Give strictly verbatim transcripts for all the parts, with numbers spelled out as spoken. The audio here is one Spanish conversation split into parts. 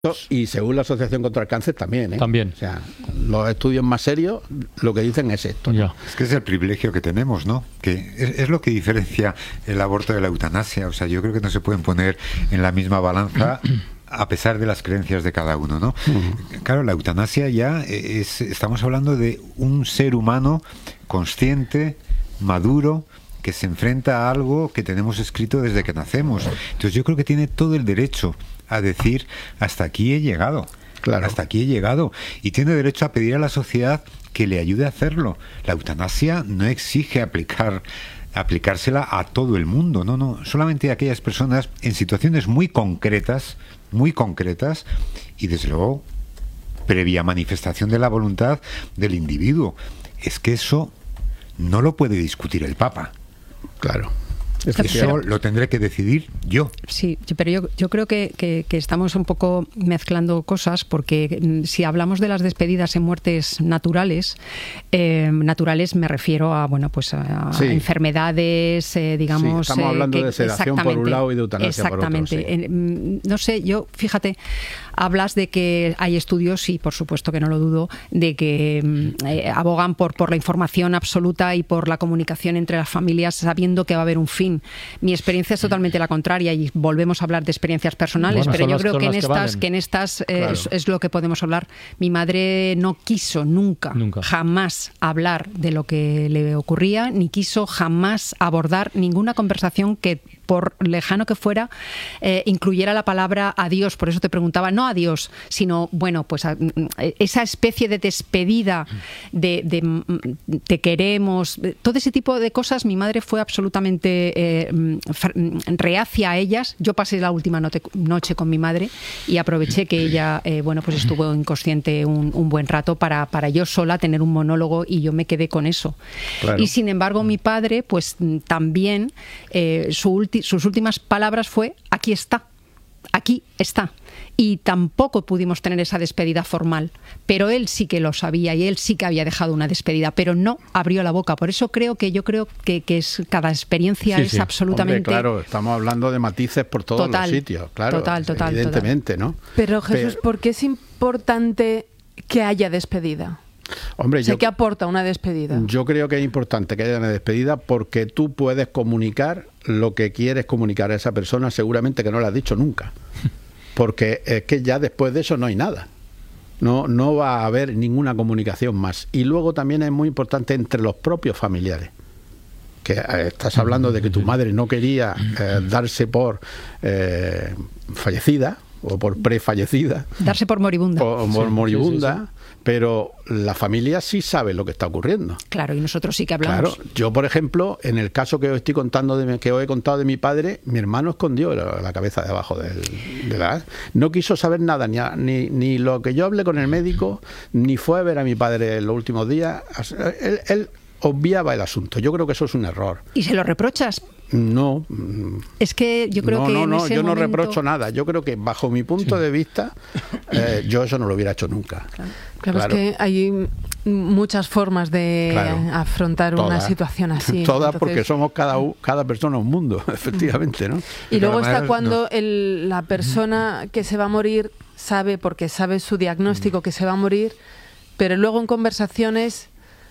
Y según la Asociación contra el Cáncer también, ¿eh? También. O sea, los estudios más serios lo que dicen es esto. Ya. Es que es el privilegio que tenemos, ¿no? Que es, es lo que diferencia el aborto de la eutanasia. O sea, yo creo que no se pueden poner en la misma balanza a pesar de las creencias de cada uno, ¿no? Uh-huh. Claro, la eutanasia ya es, estamos hablando de un ser humano consciente, maduro, que se enfrenta a algo que tenemos escrito desde que nacemos. Entonces yo creo que tiene todo el derecho a decir, hasta aquí he llegado, claro. hasta aquí he llegado, y tiene derecho a pedir a la sociedad que le ayude a hacerlo. La eutanasia no exige aplicar aplicársela a todo el mundo, no, no, solamente a aquellas personas en situaciones muy concretas, muy concretas, y desde luego previa manifestación de la voluntad del individuo. Es que eso no lo puede discutir el Papa. Claro. Eso lo tendré que decidir yo. Sí, pero yo, yo creo que, que, que estamos un poco mezclando cosas, porque si hablamos de las despedidas en muertes naturales, eh, naturales me refiero a bueno pues a sí. enfermedades, eh, digamos... Sí, estamos hablando eh, que, de sedación por un lado y de eutanasia por otro. Exactamente. Sí. En, no sé, yo, fíjate, hablas de que hay estudios, y por supuesto que no lo dudo, de que eh, abogan por, por la información absoluta y por la comunicación entre las familias, sabiendo que va a haber un fin. Mi experiencia es totalmente la contraria, y volvemos a hablar de experiencias personales, bueno, pero yo las, creo que en, estas, que, que en estas eh, claro. es, es lo que podemos hablar. Mi madre no quiso nunca, nunca, jamás hablar de lo que le ocurría, ni quiso jamás abordar ninguna conversación que, por lejano que fuera, eh, incluyera la palabra adiós. Por eso te preguntaba, no adiós, sino, bueno, pues a, esa especie de despedida de, de te queremos, todo ese tipo de cosas. Mi madre fue absolutamente eh, reacia a ellas. Yo pasé la última noche, noche con mi madre y aproveché que ella, eh, bueno, pues estuvo inconsciente un, un buen rato para, para yo sola tener un monólogo, y yo me quedé con eso. Claro. Y sin embargo, mi padre, pues también, eh, su ulti- sus últimas palabras fue: aquí está, aquí está. Y tampoco pudimos tener esa despedida formal, pero él sí que lo sabía, y él sí que había dejado una despedida, pero no abrió la boca. Por eso creo que yo creo que, que es, cada experiencia sí, es sí. absolutamente... Hombre, claro, estamos hablando de matices por todos total, los sitios, claro, total, total, evidentemente, total. ¿no? Pero Jesús, pero... ¿por qué es importante que haya despedida? Hombre, sé yo, que aporta una despedida. Yo creo que es importante que haya una despedida, porque tú puedes comunicar lo que quieres comunicar a esa persona, seguramente que no lo has dicho nunca. Porque es que ya después de eso no hay nada. No, no va a haber ninguna comunicación más. Y luego también es muy importante entre los propios familiares. Que eh, estás hablando de que tu madre no quería eh, darse por eh, fallecida o por prefallecida. Darse por moribunda. O por sí, moribunda. Sí, sí, sí. Pero la familia sí sabe lo que está ocurriendo. Claro, y nosotros sí que hablamos. Claro, yo por ejemplo, en el caso que os estoy contando, de, que os he contado de mi padre, mi hermano escondió la, la cabeza debajo del, de la... No quiso saber nada, ni, ni, ni lo que yo hablé con el médico, ni fue a ver a mi padre en los últimos días. Él, él obviaba el asunto. Yo creo que eso es un error. ¿Y se lo reprochas? No. Es que yo creo no, que no, en no, ese yo momento... no reprocho nada. Yo creo que bajo mi punto sí. de vista, eh, yo eso no lo hubiera hecho nunca. Claro, claro, claro. Es que hay muchas formas de claro. afrontar toda, una situación así. Todas, porque somos cada, cada persona un mundo, efectivamente, ¿no? Y luego está cuando no. el, la persona que se va a morir sabe, porque sabe su diagnóstico, que se va a morir, pero luego en conversaciones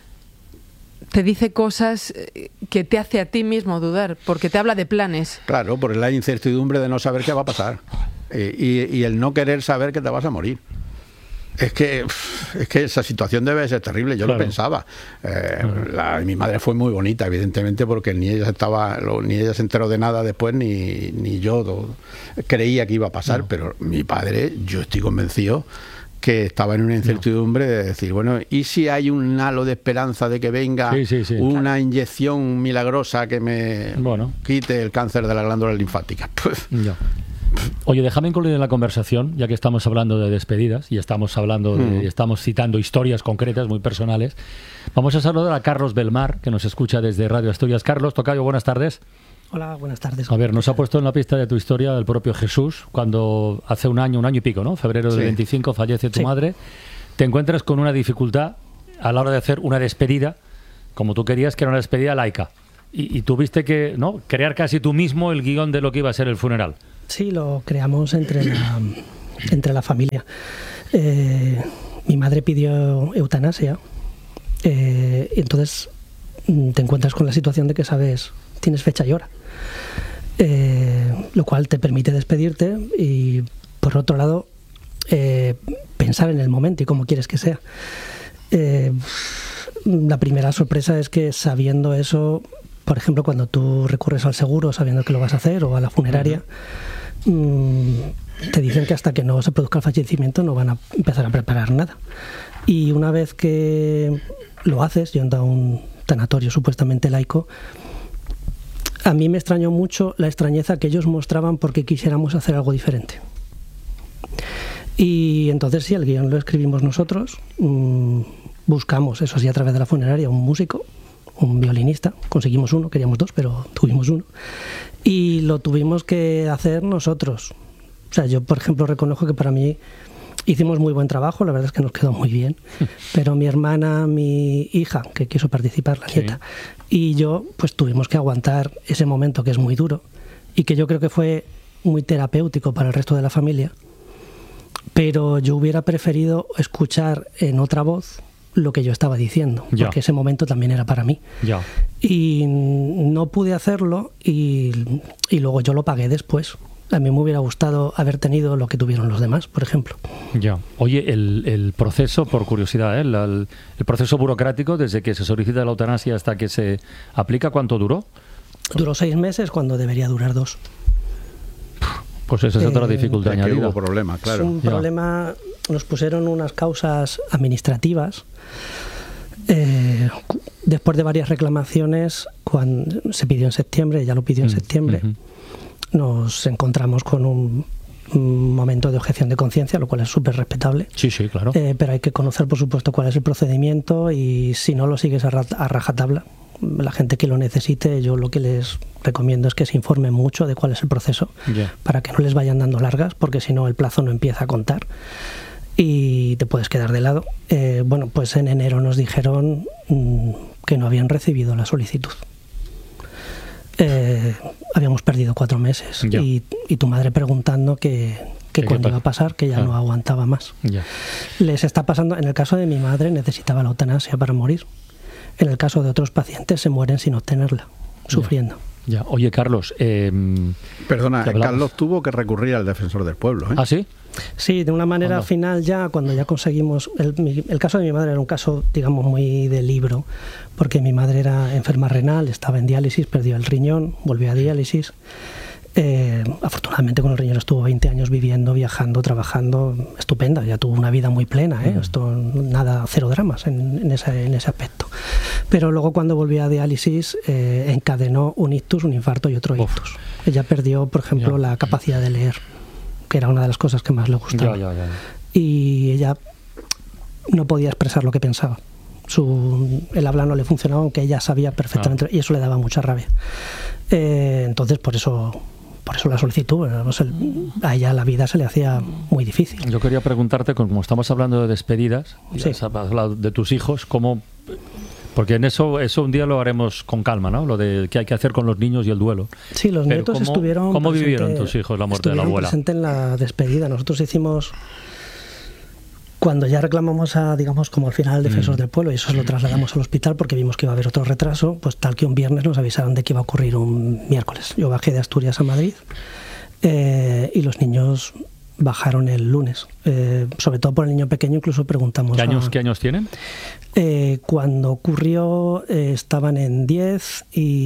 te dice cosas que te hace a ti mismo dudar, porque te habla de planes. Claro, por la incertidumbre de no saber qué va a pasar, y, y el no querer saber que te vas a morir. Es que es que esa situación debe ser terrible. Yo claro. lo pensaba. Eh, claro. la, mi madre fue muy bonita, evidentemente, porque ni ella estaba, ni ella se enteró de nada después, ni, ni yo todo, creía que iba a pasar. No. Pero mi padre, yo estoy convencido que estaba en una incertidumbre no. de decir, bueno, ¿y si hay un halo de esperanza de que venga sí, sí, sí. una claro. inyección milagrosa que me bueno. quite el cáncer de la glándula linfática? Pues, ya. Oye, déjame incluir en la conversación, ya que estamos hablando de despedidas y estamos hablando de, mm. estamos citando historias concretas, muy personales. Vamos a saludar a Carlos Belmar, que nos escucha desde Radio Asturias. Carlos, tocayo, buenas tardes. Hola, buenas tardes. A ver, nos ha puesto en la pista de tu historia el propio Jesús, cuando hace un año, un año y pico, ¿no? Febrero del sí. veinticinco, fallece tu sí. madre. Te encuentras con una dificultad a la hora de hacer una despedida, como tú querías, que era una despedida laica. Y, y tuviste que, ¿no?, crear casi tú mismo el guión de lo que iba a ser el funeral. Sí, lo creamos entre la, entre la familia. Eh, mi madre pidió eutanasia, eh, entonces te encuentras con la situación de que sabes, tienes fecha y hora, eh, lo cual te permite despedirte y, por otro lado, eh, pensar en el momento y cómo quieres que sea. Eh, la primera sorpresa es que, sabiendo eso, por ejemplo, cuando tú recurres al seguro sabiendo que lo vas a hacer, o a la funeraria, mmm, te dicen que hasta que no se produzca el fallecimiento no van a empezar a preparar nada. Y una vez que lo haces, yendo a un tanatorio supuestamente laico, a mí me extrañó mucho la extrañeza que ellos mostraban porque quisiéramos hacer algo diferente. Y entonces sí, el guión lo escribimos nosotros, mmm, buscamos, eso sí, a través de la funeraria, un músico, un violinista, conseguimos uno, queríamos dos, pero tuvimos uno, y lo tuvimos que hacer nosotros. O sea, yo, por ejemplo, reconozco que para mí hicimos muy buen trabajo, la verdad es que nos quedó muy bien, pero mi hermana, mi hija, que quiso participar, la nieta, sí, y yo, pues tuvimos que aguantar ese momento que es muy duro y que yo creo que fue muy terapéutico para el resto de la familia, pero yo hubiera preferido escuchar en otra voz lo que yo estaba diciendo, ya, porque ese momento también era para mí. Ya. Y no pude hacerlo y, y luego yo lo pagué después. A mí me hubiera gustado haber tenido lo que tuvieron los demás, por ejemplo. Ya. Oye, el, el proceso, por curiosidad, ¿eh? el, el proceso burocrático, desde que se solicita la eutanasia hasta que se aplica, ¿cuánto duró? Duró seis meses cuando debería durar dos. Pues esa es otra eh, dificultad añadida. Hubo problema, claro. Es un ya. problema, nos pusieron unas causas administrativas. Eh, después de varias reclamaciones, cuando se pidió en septiembre, ya lo pidió en mm, septiembre, uh-huh. nos encontramos con un, un momento de objeción de conciencia, lo cual es súper respetable. Sí, sí, claro. Eh, pero hay que conocer, por supuesto, cuál es el procedimiento y si no lo sigues a, ra- a rajatabla, la gente que lo necesite, yo lo que les recomiendo es que se informen mucho de cuál es el proceso, yeah. para que no les vayan dando largas, porque si no el plazo no empieza a contar y te puedes quedar de lado. Eh, bueno, pues en enero nos dijeron mmm, que no habían recibido la solicitud. Eh, habíamos perdido cuatro meses yeah. y, y tu madre preguntando que, que cuándo iba a pasar, que ya ah. no aguantaba más. Yeah. Les está pasando, en el caso de mi madre necesitaba la eutanasia para morir. En el caso de otros pacientes se mueren sin obtenerla, sufriendo. Ya. ya. Oye, Carlos... Eh, Perdona, Carlos tuvo que recurrir al defensor del pueblo, ¿eh? ¿Ah, sí? Sí, de una manera ¿Cuándo? final ya, cuando ya conseguimos... El, el caso de mi madre era un caso, digamos, muy de libro, porque mi madre era enferma renal, estaba en diálisis, perdió el riñón, volvió a diálisis. Eh, afortunadamente con el riñón estuvo veinte años viviendo, viajando, trabajando, estupenda, ya tuvo una vida muy plena, ¿eh? mm. Esto, nada, cero dramas en, en, ese, en ese aspecto. Pero luego cuando volvió a diálisis eh, encadenó un ictus, un infarto y otro Uf. ictus. Ella perdió, por ejemplo, ya. la capacidad de leer, que era una de las cosas que más le gustaba. Ya, ya, ya. Y ella no podía expresar lo que pensaba. Su, el habla no le funcionaba, aunque ella sabía perfectamente, ah. y eso le daba mucha rabia. Eh, entonces, por eso... Por eso la solicitud, a ella la vida se le hacía muy difícil. Yo quería preguntarte, como estamos hablando de despedidas, sí. has hablado de tus hijos, ¿cómo? Porque en eso eso un día lo haremos con calma, ¿no? Lo de qué hay que hacer con los niños y el duelo. Sí, los Pero nietos ¿cómo, estuvieron... ¿Cómo presente, vivieron tus hijos la muerte de la abuela? Presente en la despedida. Nosotros hicimos... Cuando ya reclamamos a, digamos, como al final al defensor mm. del pueblo, y eso lo trasladamos al hospital porque vimos que iba a haber otro retraso, pues tal que un viernes nos avisaron de que iba a ocurrir un miércoles. Yo bajé de Asturias a Madrid eh, y los niños bajaron el lunes. Eh, sobre todo por el niño pequeño, incluso preguntamos... ¿Qué años, a, ¿qué años tienen? Eh, cuando ocurrió eh, estaban en diez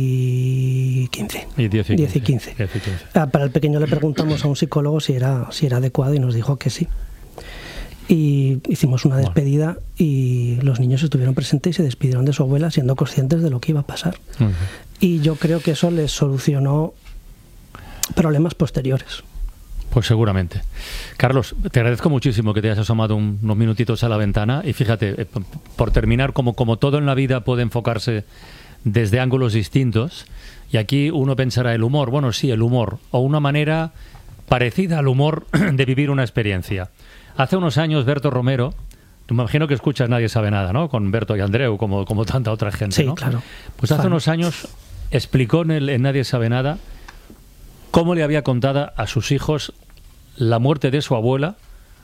y quince. Y diez y quince. diez y quince. Ah, para el pequeño le preguntamos a un psicólogo si era, si era adecuado y nos dijo que sí. Y hicimos una despedida bueno. y los niños estuvieron presentes y se despidieron de su abuela siendo conscientes de lo que iba a pasar. Uh-huh. Y yo creo que eso les solucionó problemas posteriores. Pues seguramente. Carlos, te agradezco muchísimo que te hayas asomado un, unos minutitos a la ventana y fíjate, eh, por terminar, como, como todo en la vida puede enfocarse desde ángulos distintos, y aquí uno pensará el humor, bueno sí, el humor, o una manera parecida al humor de vivir una experiencia. Hace unos años, Berto Romero, me imagino que escuchas Nadie sabe nada, ¿no? Con Berto y Andreu, como, como tanta otra gente, sí, ¿no? Claro. Pues hace Fan. unos años explicó en, el, en Nadie sabe nada cómo le había contado a sus hijos la muerte de su abuela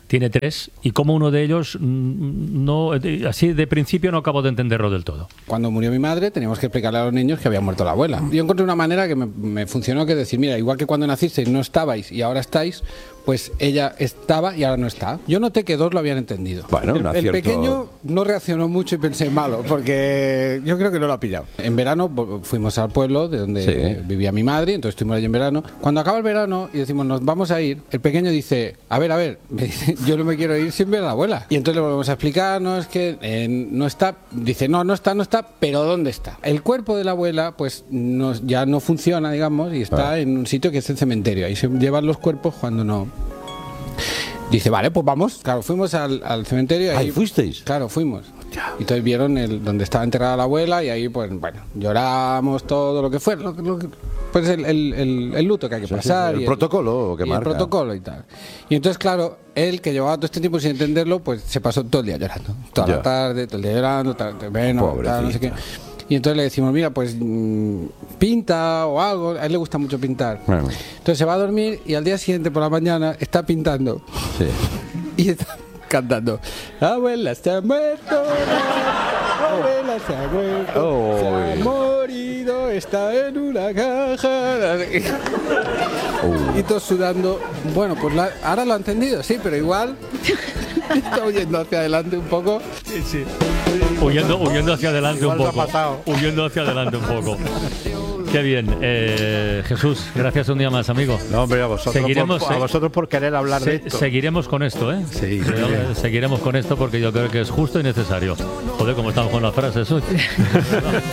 tiene tres, y cómo uno de ellos, no, así de principio no acabo de entenderlo del todo. Cuando murió mi madre teníamos que explicarle a los niños que había muerto la abuela. Yo encontré una manera que me, me funcionó, que decir, mira, igual que cuando nacisteis no estabais y ahora estáis, pues ella estaba y ahora no está. Yo noté que dos lo habían entendido. Bueno, el, un el acierto. pequeño no reaccionó mucho y pensé malo, porque yo creo que no lo ha pillado. En verano fuimos al pueblo de donde Sí. vivía mi madre, entonces estuvimos allí en verano. Cuando acaba el verano y decimos, nos vamos a ir, el pequeño dice, a ver, a ver, me dice, yo no me quiero ir sin ver a la abuela. Y entonces le volvemos a explicar, no, es que eh, no está, dice, no, no está, no está, pero ¿dónde está? El cuerpo de la abuela, pues no, ya no funciona, digamos, y está ah. en un sitio que es el cementerio. Ahí se llevan los cuerpos cuando no... Dice, vale, pues vamos. Claro, fuimos al, al cementerio. ¿Ahí ahí fuisteis? Claro, fuimos. Y entonces vieron el, donde estaba enterrada la abuela y ahí, pues, bueno, lloramos todo lo que fue. Lo, lo, pues el, el, el, el luto que hay que sí, pasar. Sí, el y protocolo que y marca. El protocolo y tal. Y entonces, claro, él, que llevaba todo este tiempo sin entenderlo, pues se pasó todo el día llorando. Toda ya. la tarde, todo el día llorando, tal, bueno, tal, no sé qué. Y entonces le decimos, mira, pues mmm, pinta o algo. A él le gusta mucho pintar. Bueno. Entonces se va a dormir y al día siguiente por la mañana está pintando. Sí. Y está cantando, abuela se ha muerto, abuela se ha muerto, oh, se ha bien. morido, está en una caja. Oh. Y todos sudando. Bueno, pues la, ahora lo ha entendido, sí, pero igual está huyendo hacia adelante un poco. Sí, sí. Huyendo, huyendo hacia adelante igual un poco. Pasado. Huyendo hacia adelante un poco. Qué bien. Eh, Jesús, gracias un día más, amigo. No, hombre, a vosotros, seguiremos, por, a vosotros por querer hablar se, de esto. Seguiremos con esto, ¿eh? Sí. Seguiremos con esto porque yo creo que es justo y necesario. Joder, como estamos con las frases hoy.